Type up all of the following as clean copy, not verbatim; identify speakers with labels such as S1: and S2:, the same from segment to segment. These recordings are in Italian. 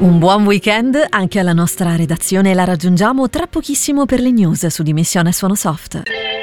S1: Un buon weekend anche alla nostra redazione, la raggiungiamo tra pochissimo per le news su Dimensione Suono Soft.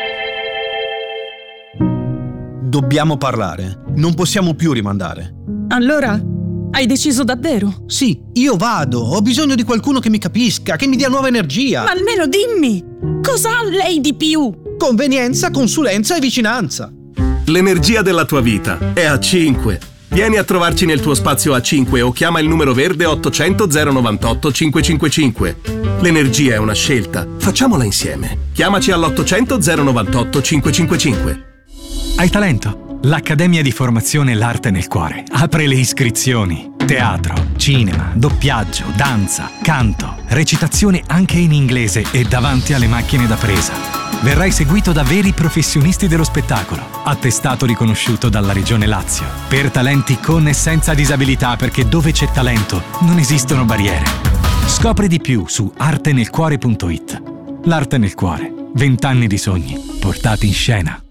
S2: Dobbiamo parlare, non possiamo più rimandare.
S3: Allora, hai deciso davvero?
S2: Sì, io vado, ho bisogno di qualcuno che mi capisca, che mi dia nuova energia.
S3: Ma almeno dimmi, cosa ha lei di più?
S2: Convenienza, consulenza e vicinanza.
S4: L'energia della tua vita è A5. Vieni a trovarci nel tuo spazio A5 o chiama il numero verde 800 098 555. L'energia è una scelta, facciamola insieme. Chiamaci all'800 098 555.
S5: Hai talento? L'Accademia di Formazione L'Arte nel Cuore apre le iscrizioni. Teatro, cinema, doppiaggio, danza, canto, recitazione anche in inglese e davanti alle macchine da presa. Verrai seguito da veri professionisti dello spettacolo, attestato riconosciuto dalla Regione Lazio. Per talenti con e senza disabilità, perché dove c'è talento non esistono barriere. Scopri di più su artenelcuore.it. L'Arte nel Cuore. 20 anni di sogni portati in scena.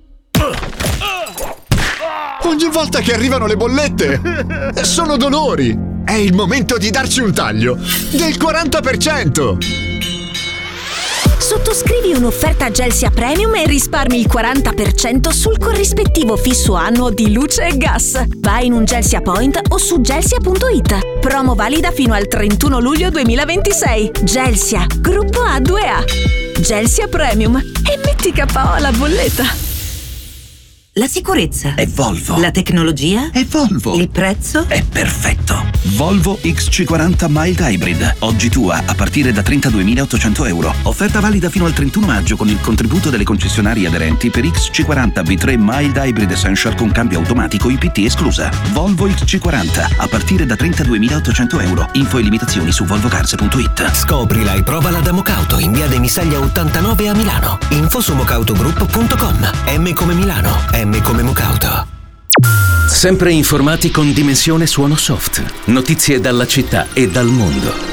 S6: Ogni volta che arrivano le bollette sono dolori. È il momento di darci un taglio del 40%.
S7: Sottoscrivi un'offerta Gelsia Premium e risparmi il 40% sul corrispettivo fisso annuo di luce e gas. Vai in un Gelsia Point o su gelsia.it. Promo valida fino al 31 luglio 2026. Gelsia, gruppo A2A. Gelsia Premium. E metti KO alla bolletta.
S8: La sicurezza
S9: è Volvo.
S8: La tecnologia
S9: è Volvo.
S8: Il prezzo
S9: è perfetto. Volvo XC40 Mild Hybrid. Oggi tua a partire da €32.800. Offerta valida fino al 31 maggio con il contributo delle concessionarie aderenti per XC40 V3 Mild Hybrid Essential con cambio automatico IPT esclusa. Volvo XC40 a partire da €32.800. Info e limitazioni su volvocars.it.
S10: Scoprila e provala da Mocauto in via De Misaglia 89 a Milano. Info su mocautogroup.com. M come Milano. M come Mocauto.
S11: Sempre informati con Dimensione Suono Soft. Notizie dalla città e dal mondo.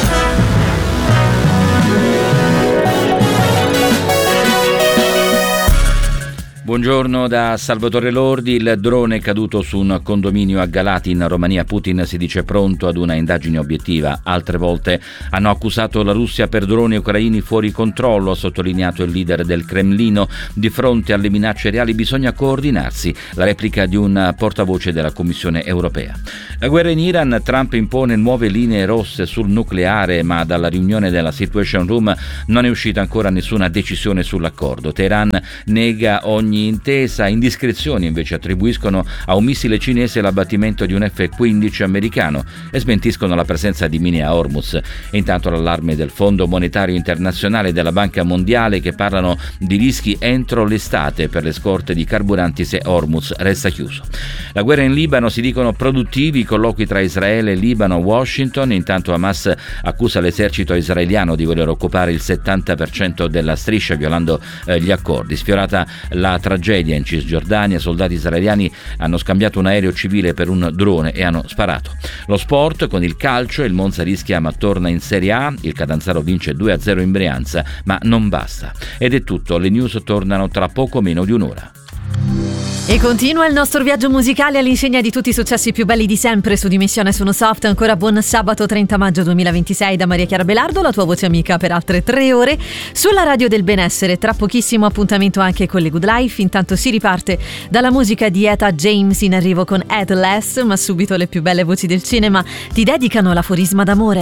S12: Buongiorno da Salvatore Lordi. Il drone è caduto su un condominio a Galati in Romania. Putin si dice pronto ad una indagine obiettiva. Altre volte hanno accusato la Russia per droni ucraini fuori controllo, ha sottolineato il leader del Cremlino. Di fronte alle minacce reali bisogna coordinarsi. La replica di un portavoce della Commissione europea. La guerra in Iran, Trump impone nuove linee rosse sul nucleare, ma dalla riunione della Situation Room non è uscita ancora nessuna decisione sull'accordo. Teheran nega ogni intesa. Indiscrezioni invece attribuiscono a un missile cinese l'abbattimento di un F-15 americano e smentiscono la presenza di mine a Hormuz. E intanto l'allarme del Fondo Monetario Internazionale e della Banca Mondiale, che parlano di rischi entro l'estate per le scorte di carburanti se Hormuz resta chiuso. La guerra in Libano, si dicono produttivi i colloqui tra Israele, Libano, Washington. Intanto Hamas accusa l'esercito israeliano di voler occupare il 70% della striscia violando gli accordi. Sfiorata la tragedia in Cisgiordania, soldati israeliani hanno scambiato un aereo civile per un drone e hanno sparato. Lo sport con il calcio, il Monza rischia ma torna in Serie A, il Catanzaro vince 2-0 in Brianza, ma non basta. Ed è tutto, le news tornano tra poco meno di un'ora.
S1: E continua il nostro viaggio musicale all'insegna di tutti i successi più belli di sempre su Dimensione Suono Soft. Ancora buon sabato 30 maggio 2026 da Maria Chiara Belardo, la tua voce amica per altre 3 ore sulla radio del benessere. Tra pochissimo appuntamento anche con le Good Life. Intanto si riparte dalla musica di Etta James, in arrivo con Atlas, ma subito le più belle voci del cinema ti dedicano l'aforisma d'amore.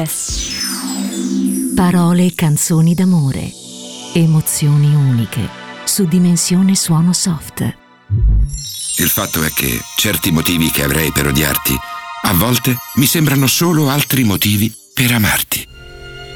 S13: Parole e canzoni d'amore, emozioni uniche su Dimensione Suono Soft.
S14: Il fatto è che certi motivi che avrei per odiarti, a volte mi sembrano solo altri motivi per amarti.